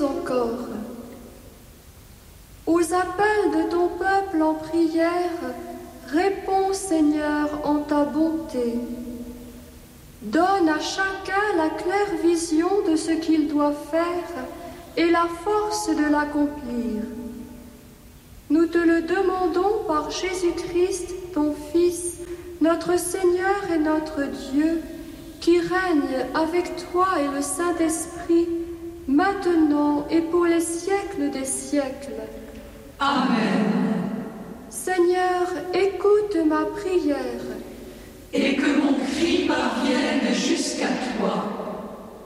encore. Aux appels de ton peuple en prière, réponds, Seigneur, en ta bonté. Donne à chacun la claire vision de ce qu'il doit faire et la force de l'accomplir. Nous te le demandons par Jésus-Christ, ton Fils, notre Seigneur et notre Dieu, qui règne avec toi et le Saint-Esprit, maintenant et pour les siècles des siècles. Amen. Seigneur, écoute ma prière. Et que mon cri parvienne jusqu'à toi.